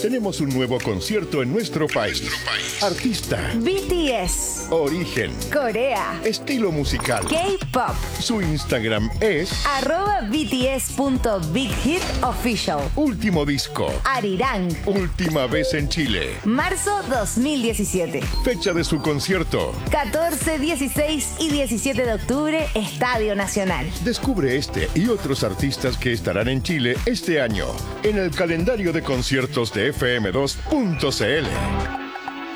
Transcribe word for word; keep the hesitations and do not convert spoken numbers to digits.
tenemos un nuevo concierto en nuestro país. Artista, B T S, origen, Corea, estilo musical, K-pop. Su Instagram es arroba bts.bighitofficial. último disco, Arirang, última vez en Chile. marzo dos mil diecisiete. Fecha de su concierto. catorce, dieciséis y diecisiete de octubre, Estadio Nacional. Descubre este y otros artistas que estarán en Chile este año en el calendario de conciertos de F M dos punto C L.